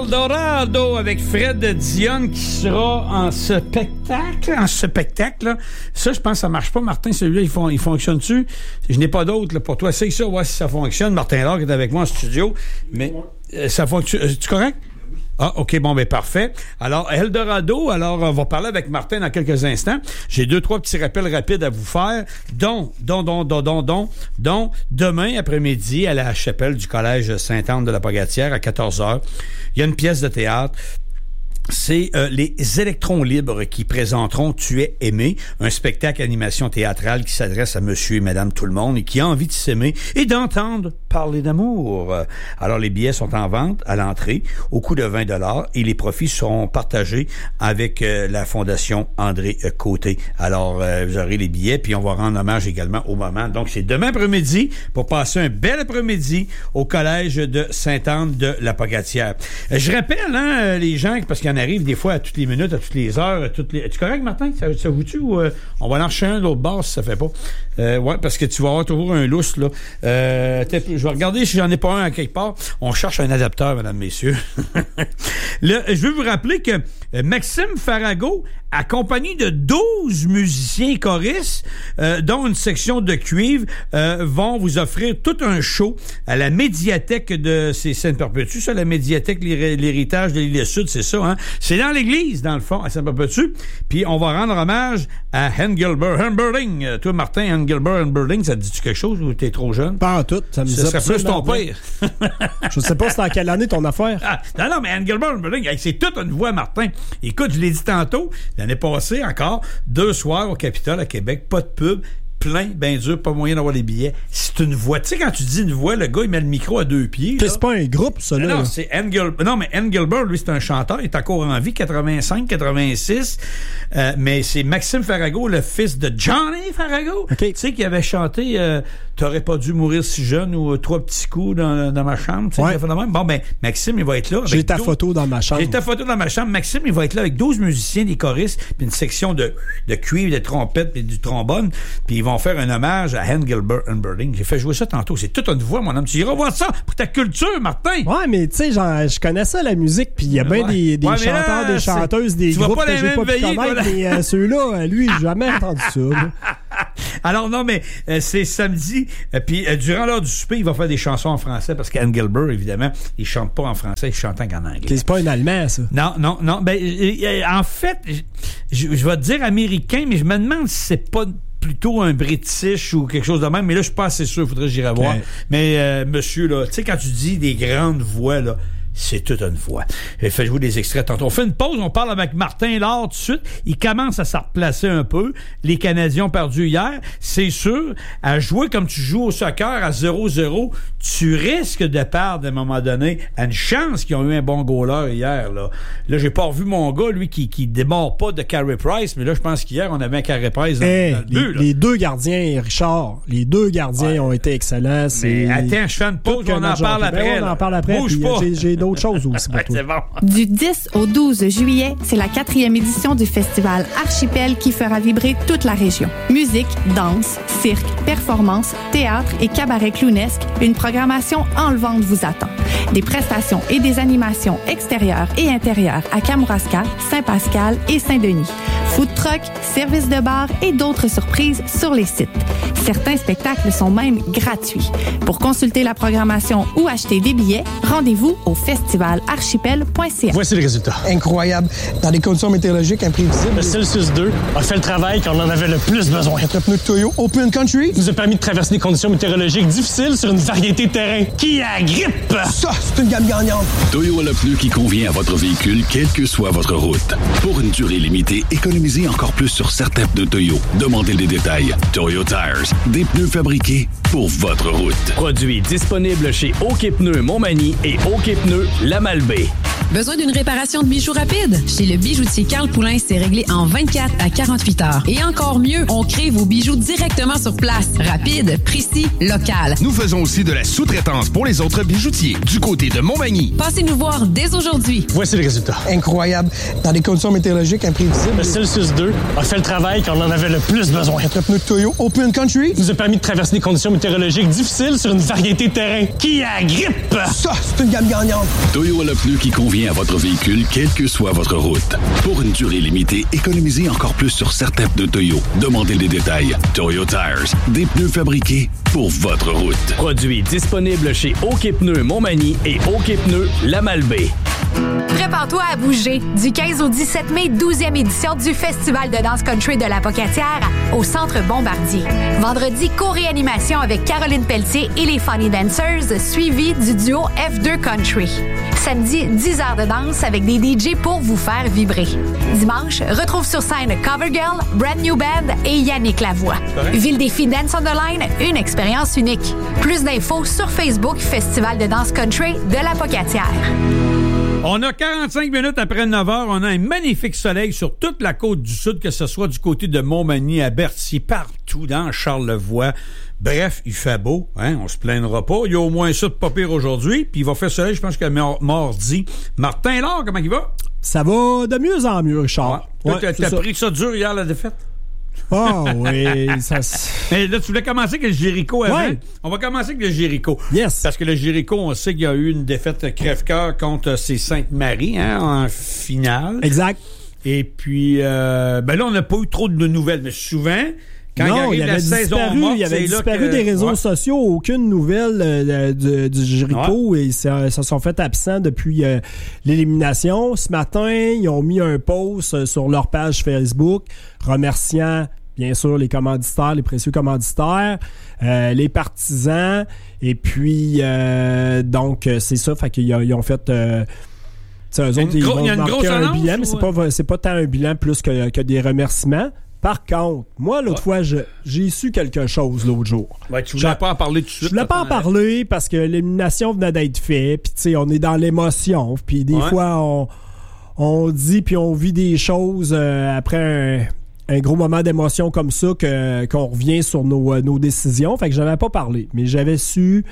Eldorado avec Fred Dionne qui sera en spectacle. Là. Ça, je pense que ça marche pas, Martin. Celui-là, il fonctionne-tu? Je n'ai pas d'autre là, pour toi. Essaye ça, voir si ça fonctionne. Martin Laure qui est avec moi en studio. Mais ça fonctionne. Es-tu correct? Ah, OK, bon, ben parfait. Alors, Eldorado, on va parler avec Martin dans quelques instants. J'ai 2-3 petits rappels rapides à vous faire, dont demain après-midi, à la chapelle du Collège Sainte-Anne-de-la-Pagatière, à 14h, il y a une pièce de théâtre. C'est les Électrons libres qui présenteront Tu es aimé, un spectacle animation théâtrale qui s'adresse à monsieur et madame tout le monde et qui a envie de s'aimer et d'entendre parler d'amour. Alors, les billets sont en vente à l'entrée au coût de 20$ et les profits seront partagés avec la Fondation André Côté. Alors, vous aurez les billets puis on va rendre hommage également au moment. Donc, c'est demain après-midi pour passer un bel après-midi au Collège de Sainte-Anne-de-la-Pagatière. Je rappelle, les gens, parce qu'il y en arrive des fois à toutes les minutes, à toutes les heures, Es-tu correct, Martin? Ça vous-tu ou on va en arracher un de l'autre bord si ça fait pas? Ouais, parce que tu vas avoir toujours un lousse, là. Je vais regarder si j'en ai pas un à quelque part. On cherche un adapteur, mesdames, messieurs. Là, je veux vous rappeler que Maxime Farago, accompagné de 12 musiciens choristes, dont une section de cuivre, vont vous offrir tout un show à la médiathèque de Sainte-Perpétue. Ça, la médiathèque, l'héritage de l'Île-Sud, c'est ça, hein? C'est dans l'église, dans le fond, à Sainte-Perpétue. Puis on va rendre hommage à Engelbert Humperdinck. Toi, Martin, Engelbert Humperdinck, ça te dit-tu quelque chose ou t'es trop jeune? Pas en tout. Ça me dit serait plus ton père. Je sais pas c'est en quelle année ton affaire. Non, mais Engelbert Humperdinck, c'est toute une voix, Martin. Écoute, je l'ai dit tantôt, l'année passée encore, 2 soirs au Capitole à Québec, pas de pub, plein, ben dur, pas moyen d'avoir les billets. C'est une voix. Tu sais, quand tu dis une voix, le gars, il met le micro à 2 pieds. C'est pas un groupe, ça, là. Non, c'est Engelbert. Non, mais Engelbert, lui, c'est un chanteur. Il est encore en vie, 85, 86. Mais c'est Maxime Farago, le fils de Johnny Farago. Okay. Tu sais, qui avait chanté T'aurais pas dû mourir si jeune ou 3 petits coups dans ma chambre. Tu sais, ouais. Bon, ben, Maxime, il va être là. J'ai ta photo dans ma chambre. J'ai ta photo dans ma chambre. Maxime, il va être là avec 12 musiciens, des choristes, puis une section de cuivre, de trompettes, puis du trombone. Puis ils vont faire un hommage à Engelbert Humperdinck. J'ai fait jouer ça tantôt. C'est toute une voix, mon homme. Tu iras voir ça pour ta culture, Martin. Ouais, mais tu sais, je connais ça, la musique, puis il y a bien des chanteurs, des chanteuses, des groupes que j'ai pas pu connaître, mais ceux-là, lui, j'ai jamais entendu ça. Alors non, mais c'est samedi, puis durant l'heure du souper, il va faire des chansons en français, parce qu'Engelbert, évidemment, il chante pas en français, il chante en anglais. C'est pas un Allemand, ça? Non. Ben, en fait, je vais te dire américain, mais je me demande si c'est pas plutôt un British ou quelque chose de même, mais là, je suis pas assez sûr, faudrait que j'irai voir. Mais monsieur, là, tu sais, quand tu dis des grandes voix, là, c'est toute une voix. Fait jouer des extraits tantôt. On fait une pause, on parle avec Martin Laure tout de suite. Il commence à se replacer un peu. Les Canadiens ont perdu hier. C'est sûr, à jouer comme tu joues au soccer à 0-0, tu risques de perdre à un moment donné. À une chance qu'ils ont eu un bon goaler hier. Là, j'ai pas revu mon gars, lui, qui démarre pas de Carey Price, mais là, je pense qu'hier, on avait un Carey Price dans le but. Les 2 gardiens, Richard, les 2 gardiens ont été excellents. Mais attends, je fais une pause, on en parle après. On en parle après. Bouge pas. J'ai d'autres choses aussi pour toi. C'est bon. Du 10 au 12 juillet, c'est la 4e édition du festival Archipel qui fera vibrer toute la région. Musique, danse, cirque, performances, théâtre et cabaret clownesque, une programmation enlevante vous attend. Des prestations et des animations extérieures et intérieures à Kamouraska, Saint-Pascal et Saint-Denis. Food truck, service de bar et d'autres surprises sur les sites. Certains spectacles sont même gratuits. Pour consulter la programmation ou acheter des billets, rendez-vous au festivalarchipel.ca. Voici le résultat. Incroyable. Dans des conditions météorologiques imprévisibles. Le Celsius 2 a fait le travail qu'on en avait le plus besoin. Notre pneu Toyo Open Country nous a permis de traverser des conditions météorologiques difficiles sur une variété de terrains qui agrippe. Ça, c'est une gamme gagnante. Toyo a le pneu qui convient à votre véhicule, quelle que soit votre route. Pour une durée limitée, économisez encore plus sur certains pneus Toyo. Demandez les détails. Toyo Tires, des pneus fabriqués pour votre route. Produit disponible chez OK Pneus Montmagny et OK Pneus La Malbaie. Besoin d'une réparation de bijoux rapide? Chez le bijoutier Carl Poulain, c'est réglé en 24 à 48 heures. Et encore mieux, on crée vos bijoux directement sur place. Rapide, précis, local. Nous faisons aussi de la sous-traitance pour les autres bijoutiers du côté de Montmagny. Passez nous voir dès aujourd'hui. Voici le résultat. Incroyable. Dans des conditions météorologiques imprévisibles. Le Celsius 2 a fait le travail qu'on en avait le plus besoin. Notre pneu Toyo Open Country nous a permis de traverser des conditions météorologiques difficiles sur une variété de terrains qui agrippe. Ça, c'est une gamme gagnante. Toyo a le pneu qui convient convient à votre véhicule, quelle que soit votre route. Pour une durée limitée, économisez encore plus sur certains pneus Toyo. Demandez les détails. Toyo Tires, des pneus fabriqués pour votre route. Produit disponible chez OK Pneus Montmagny et OK Pneus La Malbaie. Prépare-toi à bouger. Du 15 au 17 mai, 12e édition du Festival de danse country de la Pocatière au Centre Bombardier. Vendredi, co-réanimation avec Caroline Pelletier et les Funny Dancers, suivi du duo F2 Country. Samedi, 10 heures de danse avec des DJ pour vous faire vibrer. Dimanche, retrouve sur scène Covergirl, Brand New Band et Yannick Lavoie. Ville Défi Dance on the Line, une expérience unique. Plus d'infos sur Facebook Festival de danse country de la Pocatière. On a 45 minutes après 9 heures. On a un magnifique soleil sur toute la côte du Sud, que ce soit du côté de Montmagny à Berthier, partout dans Charlevoix. Bref, il fait beau, hein, on se plaindra pas. Il y a au moins ça de pas pire aujourd'hui. Puis il va faire soleil, je pense que mardi. Martin Laure, comment il va? Ça va de mieux en mieux, Richard. Ouais. Toi, t'as pris ça dur hier, la défaite? Ah oui, ça... Mais là, tu voulais commencer avec le Jéricho avant? Ouais. On va commencer avec le Jéricho. Yes. Parce que le Jéricho, on sait qu'il y a eu une défaite crève-cœur contre ces Sainte-Marie, hein, en finale. Exact. Et puis, là, on n'a pas eu trop de nouvelles, mais souvent... Quand il avait disparu des réseaux sociaux, aucune nouvelle du Jéricho, et ils se sont fait absents depuis l'élimination. Ce matin, ils ont mis un post sur leur page Facebook remerciant bien sûr les commanditaires, les précieux commanditaires, les partisans, et puis donc c'est ça, fait qu'ils ont fait... eux autres, ils vont marquer un bilan, mais c'est pas tant un bilan plus que des remerciements. Par contre, moi, l'autre fois, j'ai su quelque chose l'autre jour. Ouais, tu voulais pas en parler tout de suite. Je voulais pas en parler parce que l'élimination venait d'être faite, puis tu sais, on est dans l'émotion, puis des fois, on dit puis on vit des choses après un gros moment d'émotion comme ça qu'on revient sur nos décisions. Fait que j'avais pas parlé, mais j'avais su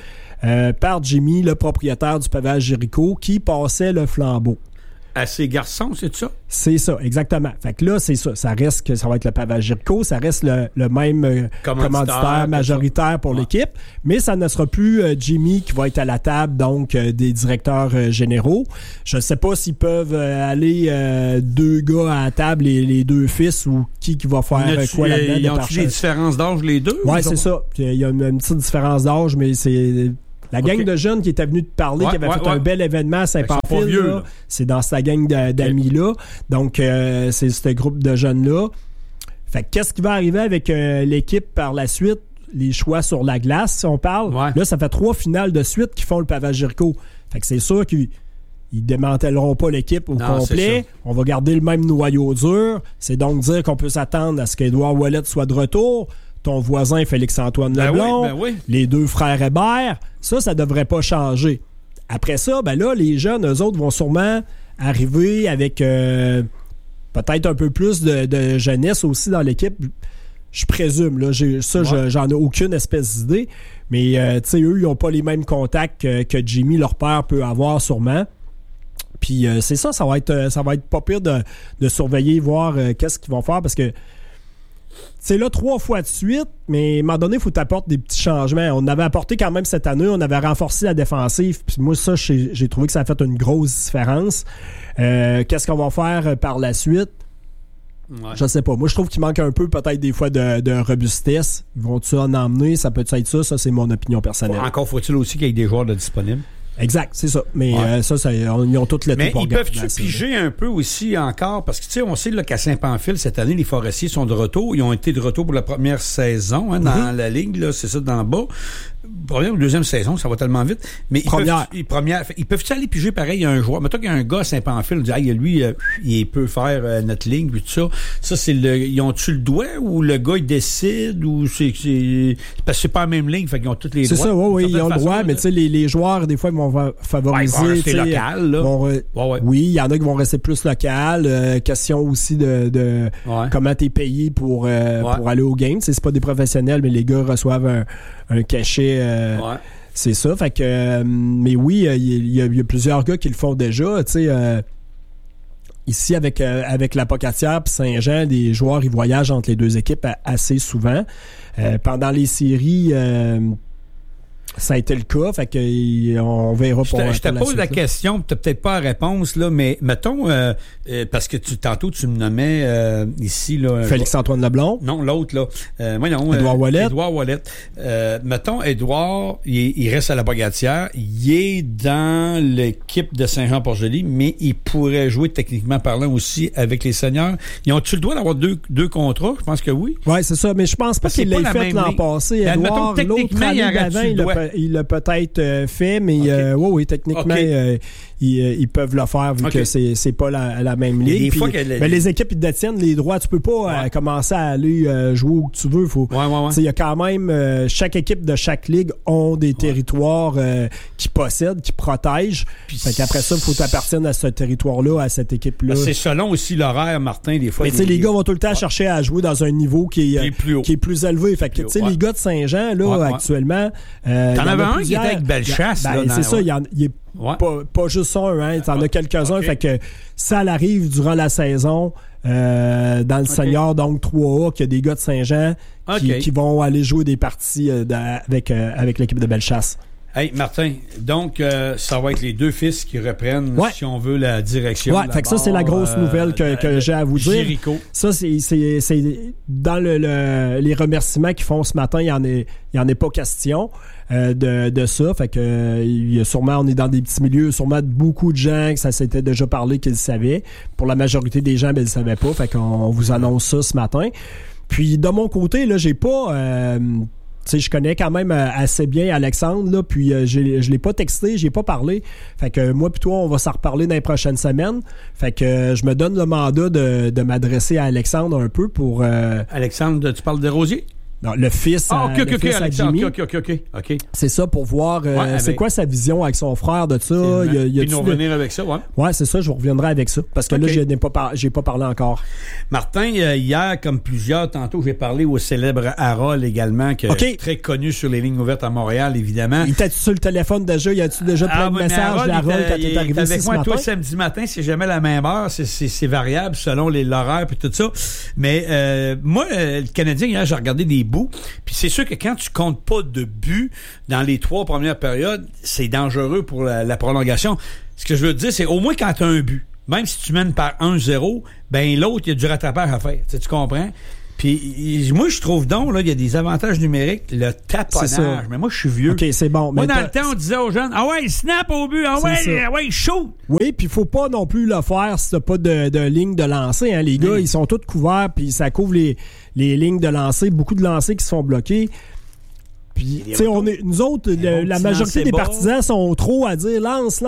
par Jimmy, le propriétaire du pavage Jéricho, qui passait le flambeau. À ses garçons, c'est ça? C'est ça, exactement. Fait que là, c'est ça. Ça reste que ça va être le pavage Jéricho, ça reste le même commanditaire majoritaire pour l'équipe, mais ça ne sera plus Jimmy qui va être à la table, donc des directeurs généraux. Je ne sais pas s'ils peuvent aller deux gars à la table, les deux fils, ou qui va faire quoi là-dedans. Ils ont-tu des différences d'âge, les deux? Oui, c'est ça. Il y a une petite différence d'âge, mais c'est... La gang de jeunes qui était venue te parler, qui avait fait un bel événement à Saint-Pamphile, c'est dans sa gang d'amis-là. Donc, c'est ce groupe de jeunes-là. Fait que qu'est-ce qui va arriver avec l'équipe par la suite? Les choix sur la glace, si on parle. Ouais. Là, ça fait 3 finales de suite qui font le pavage Jéricho. Fait que c'est sûr qu'ils démantèleront pas l'équipe au complet. On va garder le même noyau dur. C'est donc dire qu'on peut s'attendre à ce qu'Édouard Ouellet soit de retour. Ton voisin Félix-Antoine Leblond, les deux frères Hébert, ça devrait pas changer. Après ça, là, les jeunes, eux autres, vont sûrement arriver avec peut-être un peu plus de jeunesse aussi dans l'équipe. Je présume, là, j'en ai aucune espèce d'idée, mais tu sais, eux, ils n'ont pas les mêmes contacts que Jimmy, leur père, peut avoir sûrement. Puis c'est ça va être pas pire de surveiller, voir qu'est-ce qu'ils vont faire, parce que c'est là 3 fois de suite, mais à un moment donné, il faut t'apporter des petits changements. On avait apporté quand même cette année, on avait renforcé la défensive. Puis moi, ça, j'ai trouvé que ça a fait une grosse différence. Qu'est-ce qu'on va faire par la suite? Ouais. Je sais pas. Moi, je trouve qu'il manque un peu peut-être des fois de robustesse. Ils vont-tu en emmener? Ça peut être ça. Ça, c'est mon opinion personnelle. Encore faut-il aussi qu'il y ait des joueurs disponibles. Exact, c'est ça. Mais ils ont tout le Mais ils peuvent-tu piger un peu aussi encore? Parce que, tu sais, on sait là, qu'à Saint-Pamphile, cette année, les Forestiers sont de retour. Ils ont été de retour pour la première saison dans la Ligue. Là, c'est ça, d'en bas. Première ou deuxième saison, ça va tellement vite. Mais ils peuvent-tu aller piger pareil à un joueur? Mettons qu'il y a un gars à Saint-Pamphile, lui, il peut faire notre ligne, puis tout ça. Ça, ils ont-tu le droit ou le gars, il décide? Ou c'est parce que c'est pas la même ligne, fait qu'ils ont toutes les droits. C'est ça, oui, ils ont le droit, mais tu sais, les joueurs, des fois, ils vont favoriser. Ils vont rester local, là. Oui, il y en a qui vont rester plus local. Question aussi de comment t'es payé pour aller au game. C'est pas des professionnels, mais les gars reçoivent un cachet. C'est ça. Fait que, mais oui, il y a plusieurs gars qui le font déjà. Tu sais, ici, avec la Pocatière et Saint-Jean, les joueurs, ils voyagent entre les deux équipes assez souvent. Pendant les séries... Ça a été le cas, fait que on verra pour Je te pose la suite, question, tu n'as peut-être pas la réponse, là, mais mettons, parce que tantôt tu me nommais ici... là. Félix-Antoine Leblond? Non, l'autre, là. Édouard Ouellet. Édouard Ouellet. Mettons, Édouard, il reste à la Pogatière, il est dans l'équipe de Saint-Jean-Port-Joli, mais il pourrait jouer techniquement parlant aussi avec les seniors. Ils ont-tu le droit d'avoir deux contrats? Je pense que oui. Oui, c'est ça, mais je pense pas qu'il l'ait fait l'an passé. Édouard, l'autre année d'avant, il l'a peut-être fait, mais oui, techniquement, ils peuvent le faire vu que c'est pas la même ligue. Les équipes, ils détiennent les droits. Tu peux pas commencer à aller jouer où tu veux. Il y a quand même... chaque équipe de chaque ligue ont des territoires qu'ils possèdent, qu'ils protègent. Fait qu'après ça, il faut t'appartenir à ce territoire-là, à cette équipe-là. C'est selon aussi l'horaire, Martin, des fois. Mais les gars vont tout le temps chercher à jouer dans un niveau qui est plus élevé. Fait que les gars de Saint-Jean, là, actuellement... T'en avais un qui était avec Bellechasse. C'est ça, il est pas juste ça, hein. T'en as quelques-uns. Fait que ça arrive durant la saison dans le senior, donc 3A, qu'il y a des gars de Saint-Jean qui vont aller jouer des parties avec l'équipe de Bellechasse. Hey, Martin, donc ça va être les deux fils qui reprennent, si on veut, la direction. Oui, fait que ça, c'est la grosse nouvelle que j'ai à vous dire. Jéricho. Ça, c'est dans les remerciements qu'ils font ce matin, il y en est pas question de ça. Fait que il y a sûrement, on est dans des petits milieux, sûrement beaucoup de gens que ça s'était déjà parlé qu'ils le savaient. Pour la majorité des gens, ils ne le savaient pas. Fait qu'on vous annonce ça ce matin. Puis de mon côté, là, j'ai pas... je connais quand même assez bien Alexandre, là, puis je l'ai pas texté, j'ai pas parlé. Fait que moi puis toi, on va s'en reparler dans les prochaines semaines. Fait que je me donne le mandat de m'adresser à Alexandre un peu pour... Alexandre, tu parles de Rosier? Non, le fils à Jimmy. OK. C'est ça, pour voir c'est quoi sa vision avec son frère de ça. Il nous revenir avec ça, Ouais, c'est ça, je vous reviendrai avec ça. Parce que là, j'ai pas parlé encore. Martin, hier, comme plusieurs, tantôt, j'ai parlé au célèbre Harold également, qui est très connu sur les lignes ouvertes à Montréal, évidemment. Il était sur le téléphone déjà? Y a-tu déjà plein de messages d'Harold quand t'es arrivé ici avec moi, ce matin? Toi, samedi matin, c'est jamais la même heure. C'est variable selon l'horaire et tout ça. Mais moi, le Canadien, hier, j'ai regardé des bouts. Puis c'est sûr que quand tu comptes pas de buts dans les 3 premières périodes, c'est dangereux pour la prolongation. Ce que je veux te dire, c'est au moins quand tu as un but, même si tu mènes par 1-0, ben l'autre, il y a du rattrapage à faire. Tu comprends? Puis moi, je trouve donc, là, il y a des avantages numériques, le taponnage. Mais moi, je suis vieux. OK, c'est bon. Moi, dans le temps, on disait aux jeunes, ah ouais, snap au but, ah ouais, shoot! Oui, puis il faut pas non plus le faire si t'as pas de ligne de lancer. Hein. Les gars, ils sont tous couverts, puis ça couvre les lignes de lancer. Beaucoup de lancers qui sont bloqués. Puis, tu sais, nous autres, la majorité des partisans sont trop à dire lance.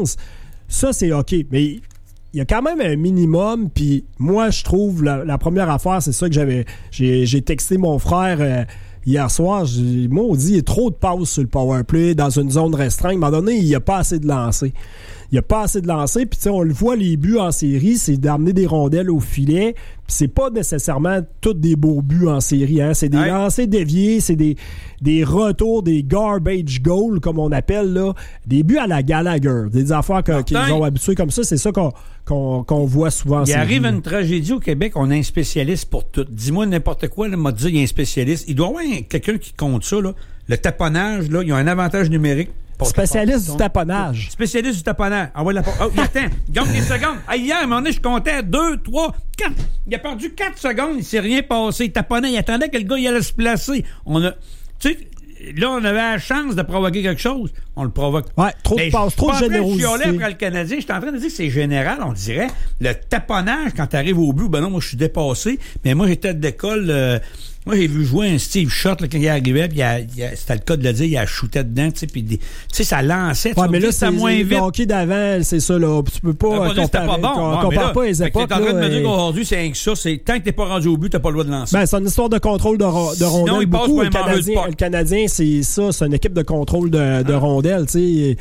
Ça, c'est OK. Mais il y a quand même un minimum, puis moi, je trouve, la première affaire, c'est ça que j'ai texté mon frère hier soir. J'ai dit, il y a trop de passes sur le powerplay dans une zone restreinte. À un moment donné, il n'y a pas assez de lancers. Puis tu sais, on le voit, les buts en série, c'est d'amener des rondelles au filet, puis c'est pas nécessairement tous des beaux buts en série, hein. C'est des lancers déviés, c'est des retours, des garbage goals, comme on appelle, là. Des buts à la Gallagher, des affaires qu'ils ont habitués comme ça, c'est ça qu'on voit souvent. Il arrive une tragédie au Québec, on a un spécialiste pour tout. Dis-moi n'importe quoi, là, m'a dit, il y a un spécialiste. Il doit y avoir quelqu'un qui compte ça, là. Le taponnage, là, il y a un avantage numérique. Spécialiste du taponnage. Spécialiste du taponnage. Attends, gagne des secondes. Hier, à un moment donné, je comptais 2, 3, 4. Il a perdu 4 secondes, il s'est rien passé. Il taponnait, il attendait que le gars il allait se placer. Tu sais, là, on avait la chance de provoquer quelque chose. On le provoque. Ouais, trop de passes, trop de générosité. Je suis après le Canadien. Je suis en train de dire que c'est général, on dirait. Le taponnage, quand tu arrives au but, ben non, moi, je suis dépassé. Mais moi, j'étais d'école... Moi, j'ai vu jouer un Steve Shot là, quand il arrivait, puis c'était le cas de le dire, il a shooté dedans, tu sais, puis ça lançait. Ouais, mais là, c'est moins vite. Le hockey d'avant, c'est ça, là. Tu peux pas comparer, pas bon. On compare pas les époques. T'es en train de me dire qu'aujourd'hui, c'est rien que ça. Tant que t'es pas rendu au but, t'as pas le droit de lancer. Ben, c'est une histoire de contrôle de rondelles. Le Canadien, c'est ça. C'est une équipe de contrôle de rondelles, tu sais.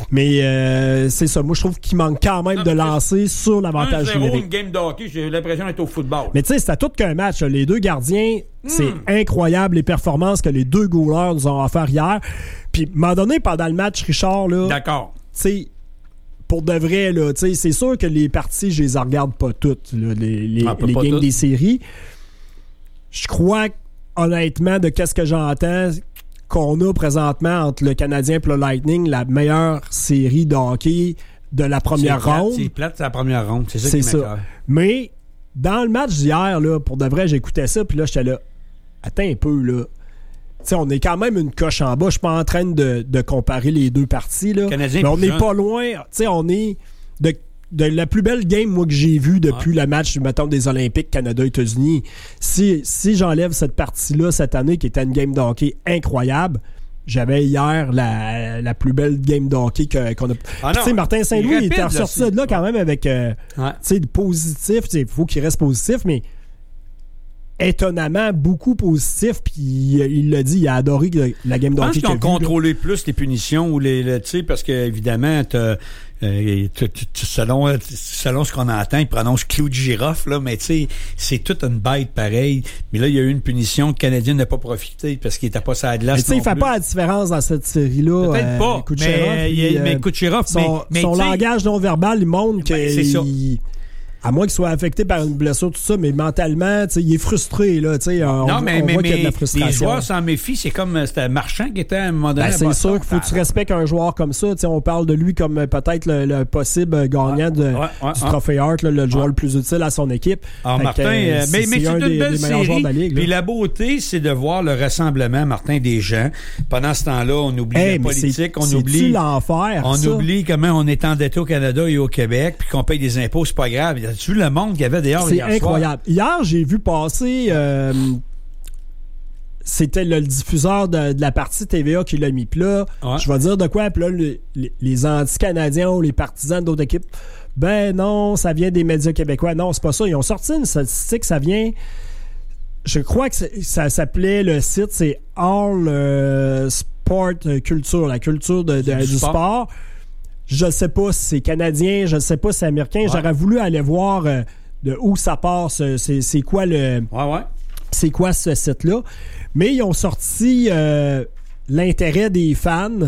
Mais c'est ça. Moi, je trouve qu'il manque quand même de lancer sur l'avantage numérique. Une game de hockey, j'ai l'impression d'être au football. Mais tu sais, c'était tout qu'un match. Les deux gardiens... C'est incroyable les performances que les deux goalers nous ont offert hier. Puis, à un moment donné, pendant le match, Richard, là... D'accord. Tu sais, pour de vrai, là, tu sais, c'est sûr que les parties, je les regarde pas toutes, là, les games des séries. Je crois, honnêtement, de qu'est-ce que j'entends, qu'on a présentement entre le Canadien et le Lightning, la meilleure série de hockey de la première ronde. C'est plate, c'est la première ronde. C'est ça qui m'écoeure. Mais dans le match d'hier, là, pour de vrai, j'écoutais ça, puis là, j'étais là, attends un peu, là. T'sais, on est quand même une coche en bas. Je suis pas en train de comparer les deux parties, là. Canadien, mais on n'est pas loin. T'sais, on est de la plus belle game, moi, que j'ai vue depuis le match, mettons, des Olympiques Canada-États-Unis. Si j'enlève cette partie-là cette année, qui était une game de hockey incroyable, j'avais hier la plus belle game de hockey qu'on a. Tu sais, Martin Saint-Louis, il était ressorti de là quand même avec positif. Il faut qu'il reste positif, mais étonnamment beaucoup positif, puis il l'a dit, il a adoré la game de hockey. Je pense qu'ils ont contrôlé plus les punitions ou tu sais, parce que évidemment, selon ce qu'on entend, ils prononcent clou de girofle, là, mais tu sais, c'est toute une bête pareille. Mais là, il y a eu une punition, le Canadien n'a pas profité parce qu'il n'était pas sur la glace. Mais tu sais, il fait pas la différence dans cette série-là. Peut-être pas, mais Kucherov, son langage non-verbal, il montre qu'il... À moins qu'il soit affecté par une blessure, tout ça, mais mentalement, il est frustré. Là, on voit qu'il y a de la frustration. Les joueurs s'en méfient. C'est comme c'était Marchand qui était à un moment donné. C'est sûr qu'il faut que tu respectes un joueur comme ça. On parle de lui comme peut-être le possible gagnant du Trophée Hart, le joueur le plus utile à son équipe. Alors, Martin, mais c'est une belle série. Puis la beauté, c'est de voir le rassemblement, Martin, des gens. Pendant ce temps-là, on oublie la politique, on oublie l'enfer. On oublie comment on est endetté au Canada et au Québec, puis qu'on paye des impôts, c'est pas grave. Tu vu le monde qu'il y avait d'ailleurs hier soir? C'est incroyable. Hier, j'ai vu passer... c'était le diffuseur de la partie TVA qui l'a mis. Puis là, je vais dire de quoi. Puis là, les anti-canadiens ou les partisans d'autres équipes, ben non, ça vient des médias québécois. Non, c'est pas ça. Ils ont sorti une statistique, ça vient... Je crois que ça s'appelait, le site, c'est All Sport Culture, la culture du sport. Je ne sais pas si c'est canadien, je ne sais pas si c'est américain. J'aurais voulu aller voir de où ça part, c'est quoi le... C'est quoi ce site-là. Mais ils ont sorti l'intérêt des fans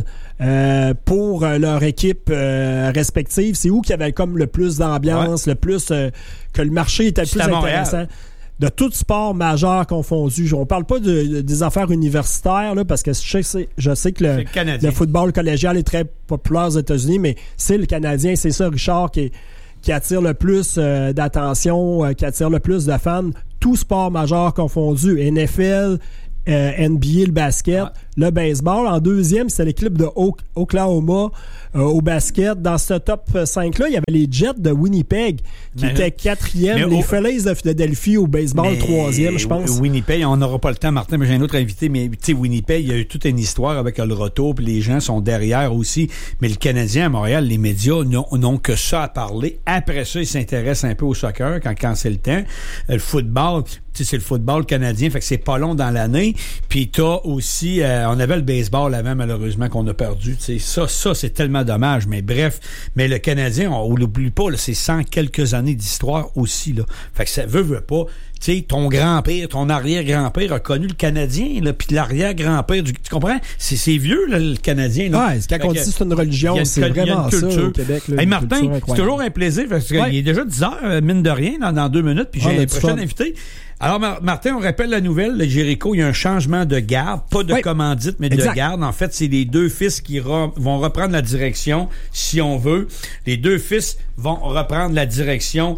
pour leur équipe respective. C'est où qu'il y avait comme le plus d'ambiance, le plus... que le marché était le plus intéressant. De tout sport majeur confondu. On parle pas des affaires universitaires, là, parce que je sais que le football collégial est très populaire aux États-Unis, mais c'est le Canadien, c'est ça, Richard, qui attire le plus d'attention, qui attire le plus de fans. Tout sport majeur confondu. NFL, NBA, le basket, le baseball. En deuxième, c'était l'équipe de Oklahoma au basket. Dans ce top 5-là, il y avait les Jets de Winnipeg qui étaient quatrième. Les Phillies de Philadelphie au baseball, troisième, je pense. Winnipeg, on n'aura pas le temps, Martin, mais j'ai un autre invité. Mais tu sais, Winnipeg, il y a eu toute une histoire avec le retour, puis les gens sont derrière aussi. Mais le Canadien à Montréal, les médias n'ont que ça à parler. Après ça, ils s'intéressent un peu au soccer quand c'est le temps. Le football, tu sais, c'est le football canadien, fait que c'est pas long dans l'année. Puis t'as aussi... on avait le baseball avant, malheureusement, qu'on a perdu. Ça, c'est tellement dommage. Mais bref, mais le Canadien, on l'oublie pas, là, c'est 100 quelques années d'histoire aussi. Là. Fait que ça veut pas. Tu sais, ton grand-père, ton arrière-grand-père a connu le Canadien, là, puis l'arrière-grand-père tu comprends? C'est vieux, là, le Canadien. Là. Ouais, quand on dit c'est une religion, c'est vraiment ça au Québec. Là, hey, Martin, c'est toujours un plaisir, parce qu'il est déjà 10 heures, mine de rien, dans 2 minutes, puis j'ai un prochain invité. Alors, Martin, on rappelle la nouvelle, le Jéricho, il y a un changement de garde, pas de commandite, mais de garde. En fait, c'est les deux fils qui vont reprendre la direction, si on veut. Les deux fils vont reprendre la direction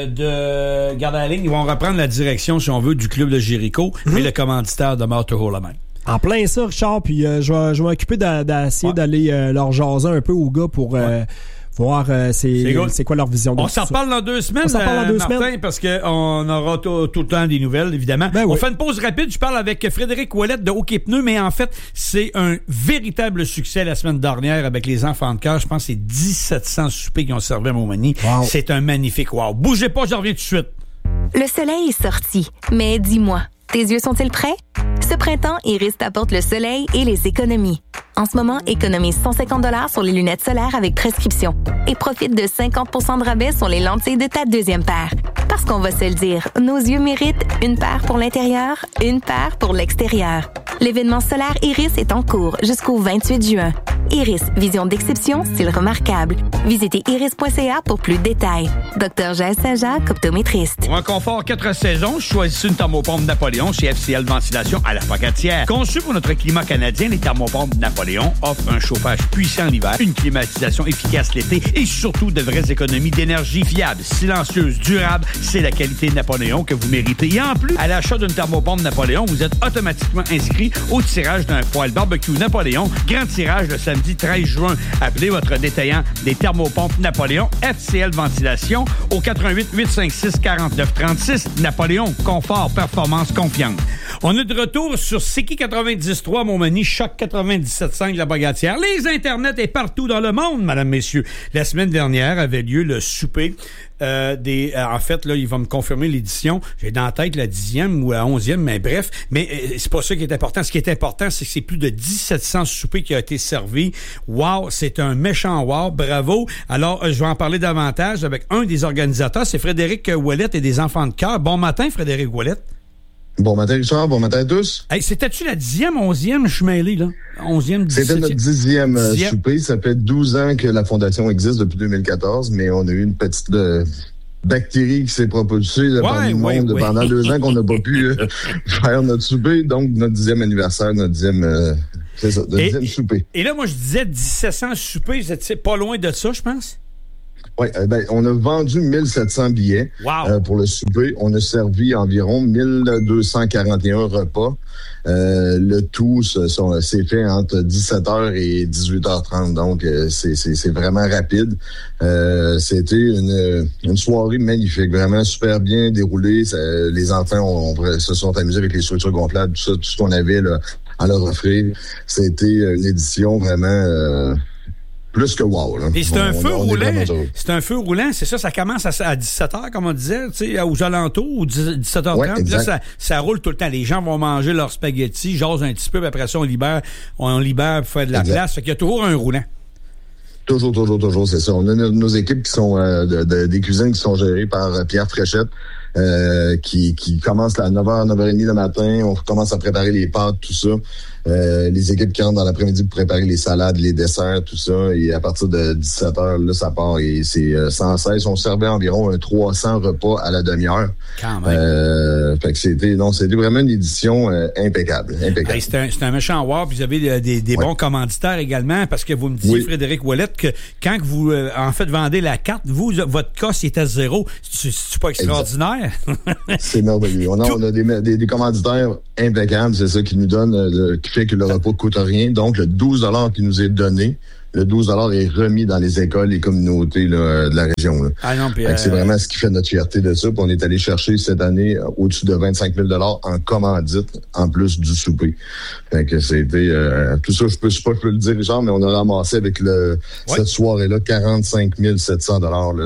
de garde à la ligne, ils vont reprendre la direction, si on veut, du club de Jéricho, mais le commanditaire demeure toujours le même. En plein ça, Richard, puis je vais m'occuper d'essayer d'aller leur jaser un peu aux gars pour... voir c'est quoi leur vision de On s'en parle dans 2 semaines, Martin, parce qu'on aura tout le temps des nouvelles, évidemment. On fait une pause rapide. Je parle avec Frédéric Ouellette de Hockey Pneus, mais en fait, c'est un véritable succès la semaine dernière avec les enfants de cœur. Je pense que c'est 1700 soupers qui ont servi à Montmagny. Wow. C'est un magnifique wow. Bougez pas, je reviens tout de suite. Le soleil est sorti, mais dis-moi, tes yeux sont-ils prêts? Ce printemps, Iris t'apporte le soleil et les économies. En ce moment, économise 150 $ sur les lunettes solaires avec prescription et profite de 50 % de rabais sur les lentilles de ta deuxième paire. Parce qu'on va se le dire, nos yeux méritent une paire pour l'intérieur, une paire pour l'extérieur. L'événement solaire Iris est en cours jusqu'au 28 juin. Iris, vision d'exception, style remarquable. Visitez iris.ca pour plus de détails. Dr. Jaël Saint-Jacques, optométriste. Pour un confort 4 saisons, choisissez une thermopompe Napoléon chez FCL Ventilation à la Pocatière. Conçu pour notre climat canadien, les thermopompes Napoléon offrent un chauffage puissant l'hiver, une climatisation efficace l'été et surtout de vraies économies d'énergie fiables, silencieuses, durables. C'est la qualité Napoléon que vous méritez. Et en plus, à l'achat d'une thermopompe Napoléon, vous êtes automatiquement inscrit au tirage d'un poêle barbecue Napoléon. Grand tirage le samedi 13 juin. Appelez votre détaillant des thermopompes Napoléon, FCL Ventilation, au 88 856 49 36. Napoléon, confort, performance, confiance. On est de retour sur CQ 90.3 Montmagny, Choc 97.5 La Pocatière. Les internets est partout dans le monde, mesdames, messieurs. La semaine dernière avait lieu le souper en fait, là, il va me confirmer l'édition. J'ai dans la tête la 10e ou la 11e, mais bref. Mais c'est pas ça qui est important. Ce qui est important, c'est que c'est plus de 1700 soupers qui ont été servis. Wow, c'est un méchant wow. Bravo. Alors, je vais en parler davantage avec un des organisateurs. C'est Frédéric Ouellette et des Enfants de cœur. Bon matin, Frédéric Ouellette. Bon matin, Richard. Bon matin à tous. Hey, c'était-tu la 10e, 11e? Je suis mêlé, là. 11e, 17e. C'était notre 10e souper. Ça fait 12 ans que la Fondation existe, depuis 2014, mais on a eu une petite bactérie qui s'est propulsée parmi le monde pendant 2 ans qu'on n'a pas pu faire notre souper. Donc, notre 10e anniversaire, notre 10e... c'est ça, notre 10e souper. Et là, moi, je disais 1700 soupers. Vous étiez pas loin de ça, je pense? Oui, on a vendu 1700 billets pour le souper. On a servi environ 1241 repas. Le tout s'est fait entre 17h et 18h30, donc c'est vraiment rapide. C'était une soirée magnifique, vraiment super bien déroulée. Les enfants se sont amusés avec les structures gonflables, tout ce qu'on avait là, à leur offrir. C'était une édition vraiment... plus que wow. Là. Et c'est un feu roulant. C'est un feu roulant, c'est ça. Ça commence à 17h, comme on disait, tu sais, aux alentours, ou 17h30. Ouais, puis là, ça roule tout le temps. Les gens vont manger leurs spaghettis, jasent un petit peu, puis après ça, on libère pour faire de la place. Fait qu'il y a toujours un roulant. Toujours, c'est ça. On a nos équipes qui sont des cuisines qui sont gérées par Pierre Fréchette. Qui commence à 9h, 9h30 le matin. On commence à préparer les pâtes, tout ça. Les équipes qui rentrent dans l'après-midi pour préparer les salades, les desserts, tout ça. Et à partir de 17h, là, ça part. Et c'est sans cesse. On servait environ 300 repas à la demi-heure. Quand même. Fait que c'était vraiment une édition impeccable. Hey, c'est un méchant wow. Puis vous avez des bons commanditaires également. Parce que vous me disiez, Frédéric Ouellette, que quand vous, en fait, vendez la carte, vous, votre cost est à 0. C'est pas extraordinaire? C'est merveilleux. On a des commanditaires impeccables. C'est ça qui nous donne, qui fait que le repas ne coûte rien. Donc, le 12 $ qui nous est donné, le 12 $ est remis dans les écoles et communautés là, de la région. Là. Ah non, c'est vraiment ce qui fait notre fierté de ça. Puis on est allé chercher cette année au-dessus de 25 000 $ en commandite, en plus du souper. Fait que c'était... tout ça, je peux le dire, Richard, mais on a ramassé avec cette soirée-là 45 700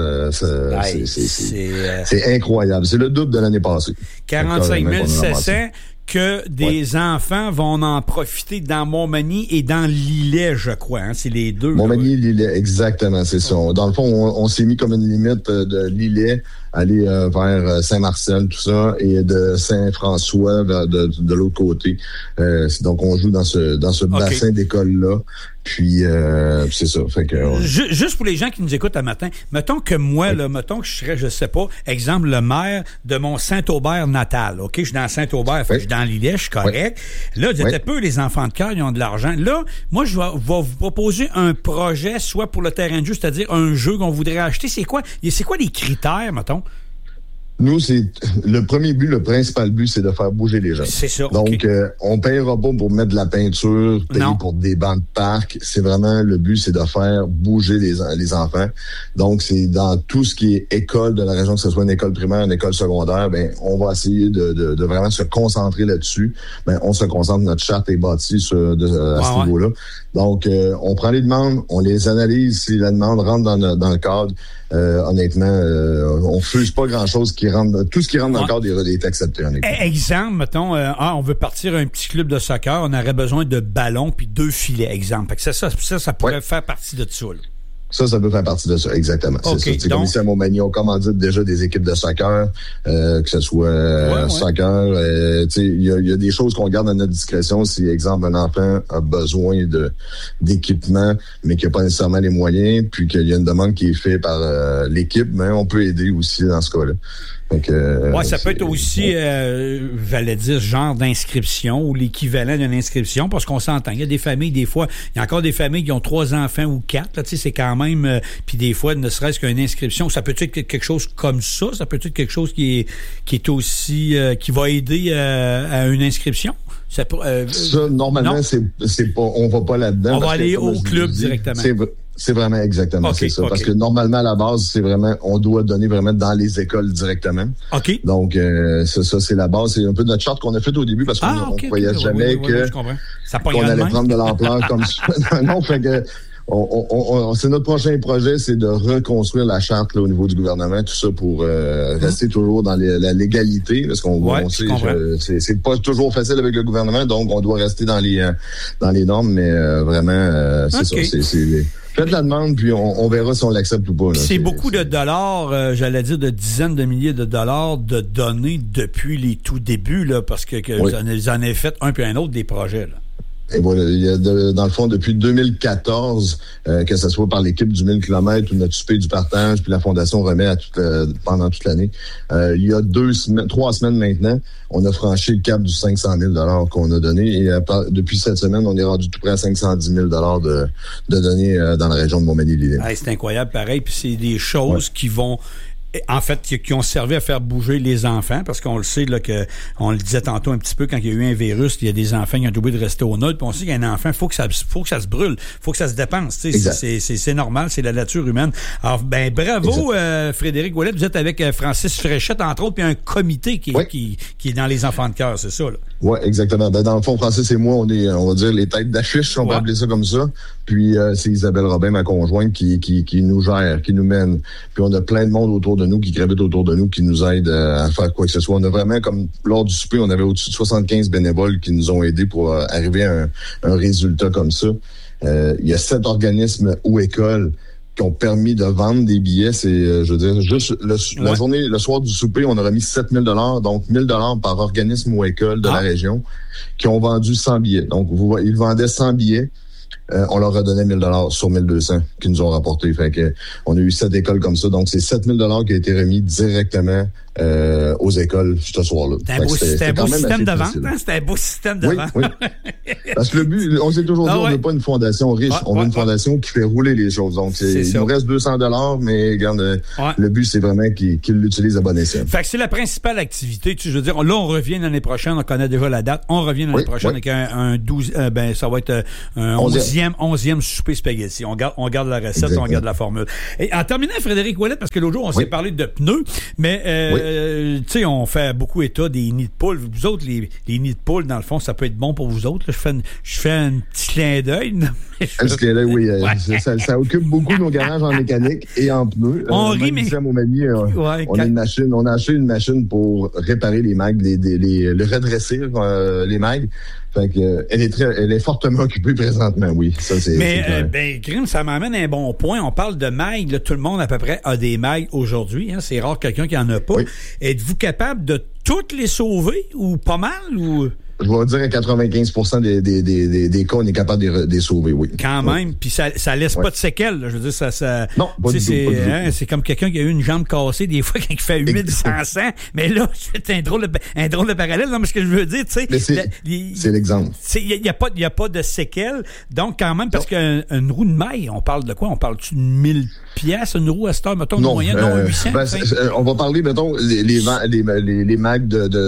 $. C'est incroyable. C'est le double de l'année passée. 45 700 que des enfants vont en profiter dans Montmagny et dans Lillet, je crois. Hein? C'est les deux. Montmagny et Lillet, exactement, c'est ça. Dans le fond, on s'est mis comme une limite de Lillet, aller vers Saint-Marcel, tout ça, et de Saint-François vers de l'autre côté. Donc, on joue dans ce bassin d'école-là. Puis, c'est ça. Fait que, juste pour les gens qui nous écoutent un matin, mettons que moi, là, mettons que je serais, je sais pas, exemple, le maire de mon Saint-Aubert natal. OK? Je suis dans Saint-Aubert, fait que je suis dans Lillet, je suis correct. Là, dites peu, les enfants de cœur, ils ont de l'argent. Là, moi, je vais vous proposer un projet, soit pour le terrain de jeu, c'est-à-dire un jeu qu'on voudrait acheter. C'est quoi les critères, mettons? Nous, c'est le premier but, le principal but, c'est de faire bouger les gens. C'est ça. Donc, on payera pas pour mettre de la peinture, payer pour des bancs de parc. C'est vraiment le but, c'est de faire bouger les enfants. Donc, c'est dans tout ce qui est école de la région, que ce soit une école primaire, une école secondaire, ben on va essayer de vraiment se concentrer là-dessus. Ben on se concentre, notre charte est bâtie à ce niveau-là. Donc, on prend les demandes, on les analyse. Si la demande rentre dans le cadre, honnêtement, on refuse pas grand-chose qui rentre. Tout ce qui rentre dans le cadre est accepté. Exemple, mettons, on veut partir un petit club de soccer, on aurait besoin de ballons puis 2 filets, exemple. Fait que ça pourrait faire partie de ça. Là. Ça peut faire partie de ça, exactement. Okay, c'est comme ici à Montmagny, on commandite déjà des équipes de soccer, que ce soit soccer. Il y a des choses qu'on garde à notre discrétion. Si, exemple, un enfant a besoin d'équipement, mais qu'il n'a pas nécessairement les moyens, puis qu'il y a une demande qui est faite par l'équipe, mais on peut aider aussi dans ce cas-là. Ça peut être aussi, j'allais dire, genre d'inscription ou l'équivalent d'une inscription, parce qu'on s'entend. Il y a des familles, des fois, il y a encore des familles qui ont 3 enfants ou 4. Là, c'est quand même, puis des fois, ne serait-ce qu'une inscription, ça peut être quelque chose comme ça. Ça peut être quelque chose qui est aussi, qui va aider à une inscription. Ça, normalement, c'est pas, on va pas là-dedans. On va aller au club directement. C'est vraiment exactement c'est ça. Parce que normalement, à la base, c'est vraiment, on doit donner vraiment dans les écoles directement. OK. Donc, ça, c'est la base. C'est un peu notre charte qu'on a faite au début parce qu'on ne croyait jamais qu'on allait prendre de l'ampleur comme ça. Non, fait que, c'est notre prochain projet, c'est de reconstruire la charte là, au niveau du gouvernement, tout ça pour rester toujours dans la légalité, parce qu'on sait c'est pas toujours facile avec le gouvernement, donc on doit rester dans les normes, mais vraiment c'est ça. Faites la demande, puis on verra si on l'accepte ou pas. Là. C'est beaucoup de dollars, j'allais dire de dizaines de milliers de dollars de données depuis les tout débuts, là, parce que vous en avez fait un puis un autre des projets. Là. Et voilà, il y a dans le fond, depuis 2014, que ce soit par l'équipe du 1000 km ou notre souper du partage, puis la Fondation remet pendant toute l'année. Il y a 3 semaines maintenant, on a franchi le cap du 500 000 qu'on a donné. Et depuis cette semaine, on est rendu tout près à 510 000 de données dans la région de Montmagny-Lilley. C'est incroyable, pareil. Puis c'est des choses qui vont... En fait, qui ont servi à faire bouger les enfants, parce qu'on le sait, là, que on le disait tantôt un petit peu, quand il y a eu un virus, il y a des enfants qui ont oublié de rester au neutre, puis on sait qu'un enfant, faut que ça se brûle, faut que ça se dépense, c'est normal, c'est la nature humaine. Alors, bravo, Frédéric Ouellet, vous êtes avec Francis Fréchette, entre autres, puis un comité qui est dans les enfants de cœur, c'est ça, là? Oui, exactement. Dans le fond, Francis et moi, on est, on va dire, les têtes d'affiche, on va appeler ça comme ça. Puis c'est Isabelle Robin, ma conjointe, qui nous gère, qui nous mène. Puis on a plein de monde autour de nous, qui gravitent autour de nous, qui nous aident à faire quoi que ce soit. On a vraiment, comme lors du souper, on avait au-dessus de 75 bénévoles qui nous ont aidés pour arriver à un résultat comme ça. Il y a 7 organismes ou écoles qui ont permis de vendre des billets. C'est, je veux dire, juste la journée, le soir du souper, on a remis 7 000 $, donc 1 000 $ par organisme ou école de la région, qui ont vendu 100 billets. Donc, ils vendaient 100 billets. On leur a donné 1 000 $ sur 1 200 qu'ils nous ont rapporté. Fait que on a eu 7 écoles comme ça. Donc, c'est 7 000 $ qui a été remis directement aux écoles ce soir-là. C'était un beau système de vente. Hein? C'était un beau système de vente. Oui. Parce que le but, on s'est toujours dit, on veut pas une fondation riche. On veut une fondation qui fait rouler les choses. Donc, il nous reste 200 $, mais regarde, le but, c'est vraiment qu'ils l'utilisent à bon escient. Fait que c'est la principale activité. Je veux dire, là, on revient l'année prochaine. On connaît déjà la date. On revient l'année prochaine avec un 12... ça va être un 11e souper spaghetti. On garde la recette, exactement. On garde la formule. Et en terminant, Frédéric Ouellet, parce que l'autre jour, on s'est parlé de pneus, mais tu sais, on fait beaucoup état des nids de poules. Vous autres, les nids de poules, dans le fond, ça peut être bon pour vous autres. Là, je fais un petit clin d'œil. Un petit clin d'œil, oui. Ça occupe beaucoup nos garages en mécanique et en pneus. On rit, mais... Ici à Montmagny, on a une machine. On a acheté une machine pour réparer les mags, le redresser les mags. Fait que elle est fortement occupée présentement, oui. Ça, Grim, ça m'amène à un bon point. On parle de mags, là, tout le monde à peu près a des mags aujourd'hui. Hein, c'est rare quelqu'un qui en a pas. Oui. Êtes-vous capable de toutes les sauver ou pas mal ou? Je vais dire à 95% des cas, on est capable de les sauver, oui. Quand même, puis ça laisse pas de séquelles. Là. Je veux dire, ça non, pas du tout. C'est comme quelqu'un qui a eu une jambe cassée, des fois, quand il fait humide sans sang. Mais là, c'est un drôle de parallèle. Non, mais ce que je veux dire, tu sais... C'est l'exemple. Il y a pas de séquelles. Donc, quand même, parce qu'une roue de maille, on parle de quoi? On parle-tu de 1000 pièces, une roue à cette heure, mettons, une moyenne, non, 800? On va parler, mettons, les mags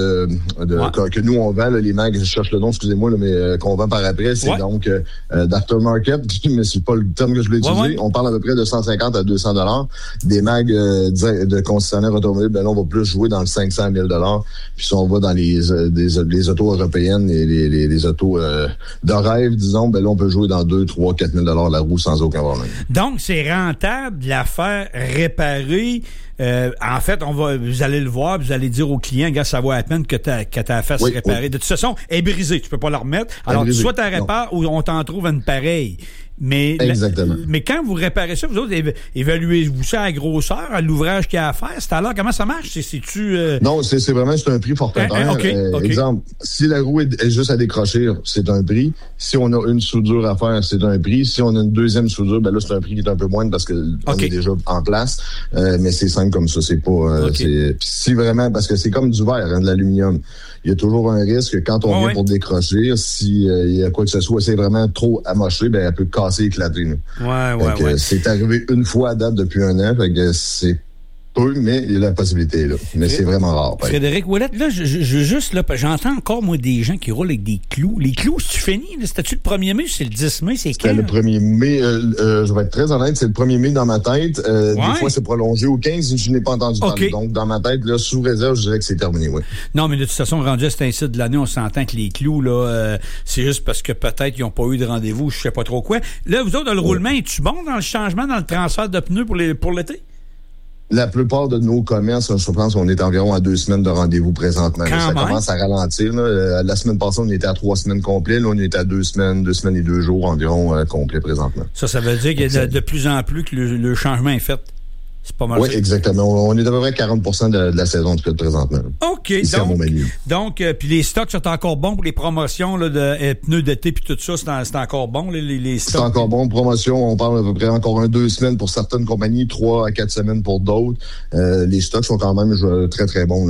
que nous, on vend, les mags, je cherche le nom, excusez-moi, là, mais qu'on vend par après, c'est donc d'aftermarket, mais c'est pas le terme que je voulais utiliser. On parle à peu près de 150 à 200 $. Des mags de concessionnaires automobiles, là, on va plus jouer dans le 500 000 $. Puis si on va dans les autos européennes et les autos de rêve, disons, là, on peut jouer dans 2, 3, 4 000 $ la roue sans aucun problème. Donc, c'est rentable de la faire réparer. En fait, vous allez le voir, vous allez dire au client, gars, ça vaut à peine que ta face réparée. De toute façon, elle est brisée, tu peux pas la remettre. Alors, soit tu la répares ou on t'en trouve une pareille. Mais, exactement. Mais quand vous réparez ça, vous autres, évaluez-vous ça à grosseur, à l'ouvrage qu'il y a à faire? C'est alors, comment ça marche? C'est-tu... Non, c'est un prix forfaitaire. Okay. Exemple, si la roue est juste à décrocher, c'est un prix. Si on a une soudure à faire, c'est un prix. Si on a une deuxième soudure, ben là, c'est un prix qui est un peu moindre parce que on est déjà en place. Mais c'est simple comme ça. C'est pas... si vraiment... Parce que c'est comme du verre, de l'aluminium. Il y a toujours un risque que quand on vient pour décrocher, si il y a quoi que ce soit, c'est vraiment trop amoché, ben elle peut casser, éclater. C'est arrivé une fois à date depuis un an, fait que c'est peu, mais il y a la possibilité, là. Mais c'est vraiment rare. Frédéric Ouellette, là, je juste, là, j'entends encore, moi, des gens qui roulent avec des clous. Les clous, c'est-tu fini? C'était-tu le 1er mai? C'est le 10 mai? C'est quand? C'était le 1er mai. Je vais être très honnête, c'est le 1er mai dans ma tête. Des fois, c'est prolongé au 15, je n'ai pas entendu parler. Donc, dans ma tête, là, sous réserve, je dirais que c'est terminé, oui. Non, mais de toute façon, rendu à cet incite de l'année, on s'entend que les clous, là, c'est juste parce que peut-être ils n'ont pas eu de rendez-vous, je sais pas trop quoi. Là, vous autres, dans le roulement, es-tu bon dans le changement, dans le transfert de pneus pour l'été? La plupart de nos commerces, je pense qu'on est environ à 2 semaines de rendez-vous présentement. Là, ça commence à ralentir. Là. La semaine passée, on était à 3 semaines complètes. Là, on est à 2 semaines et 2 jours environ complets présentement. Ça veut dire qu'il y a de plus en plus que le changement est fait. C'est pas mal. Oui, exactement. On est à peu près 40% de la saison de présentement. OK. Ici à Montmagny. Donc, puis les stocks sont encore bons pour les promotions là, de pneus d'été puis tout ça. C'est encore bon, les stocks? C'est encore bon. Promotion, on parle à peu près encore 2 semaines pour certaines compagnies, 3 à 4 semaines pour d'autres. Les stocks sont quand même très, très bons.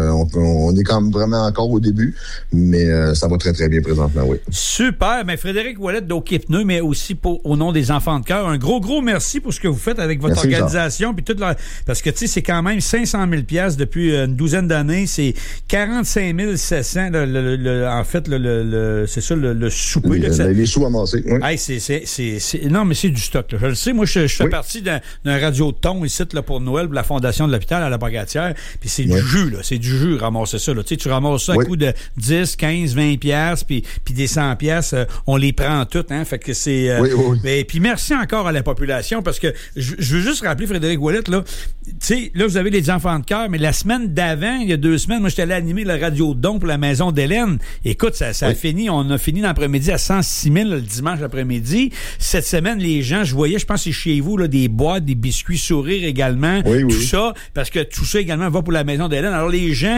On est quand même vraiment encore au début, mais ça va très, très bien présentement, oui. Super. Ben, Frédéric Ouellette d'OK Pneus, mais aussi au nom des Enfants de cœur, un gros merci pour ce que vous faites avec votre organisation. Parce que, tu sais, c'est quand même 500 000 $, depuis une douzaine d'années. C'est 45 700, en fait, c'est ça, le souper. Les sous amassés, oui. Hey, non, mais c'est du stock, là. Je le sais. Moi, je fais partie d'un radio de thon ici, là, pour Noël, pour la Fondation de l'hôpital à la Pogatière. Puis c'est du jus, là. C'est du jus, ramasser ça, là. Tu sais, tu ramasses ça à coup de 10, 15, 20 $, puis des 100 $, on les prend toutes, hein. Fait que c'est... Mais, puis merci encore à la population, parce que je veux juste rappeler, Frédéric Ouellette, là, tu sais, là, vous avez les enfants de cœur, mais la semaine d'avant, il y a 2 semaines, moi, j'étais allé animer le radio de don pour la maison d'Hélène. Écoute, ça a fini, on a fini l'après-midi à 106 000 le dimanche après-midi. Cette semaine, les gens, je voyais, je pense que c'est chez vous, là, des boîtes, des biscuits sourires également, tout ça, parce que tout ça également va pour la maison d'Hélène. Alors, les gens,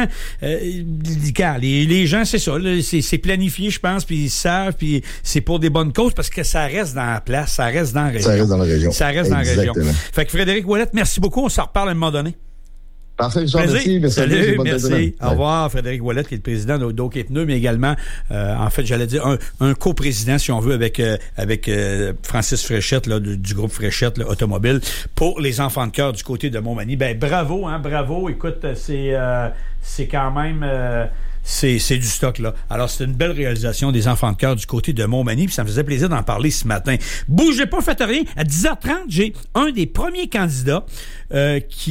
les gens, c'est ça, là, c'est planifié, je pense, puis ils savent, puis c'est pour des bonnes causes, parce que ça reste dans la place, ça reste dans la région. Ça reste dans la région. Ça reste dans la région. Fait que Frédéric Ouellette, merci beaucoup. On s'en reparle à un moment donné. Parfait, Richard, merci. Salut, merci. Au revoir, Frédéric Ouellette, qui est le président d'OK Pneus, mais également, en fait, j'allais dire, un coprésident, si on veut, avec Francis Fréchette, là, du groupe Fréchette, là, automobile, pour les enfants de cœur du côté de Montmagny. Ben, bravo, hein, bravo. Écoute, c'est quand même... C'est du stock, là. Alors, c'est une belle réalisation des enfants de cœur du côté de Montmagny, puis ça me faisait plaisir d'en parler ce matin. Bougez pas, faites rien. À 10h30, j'ai un des premiers candidats qui